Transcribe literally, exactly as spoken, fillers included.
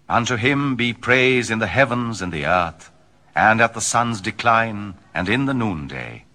Unto him be praise in the heavens and the earth, and at the sun's decline, and in the noonday,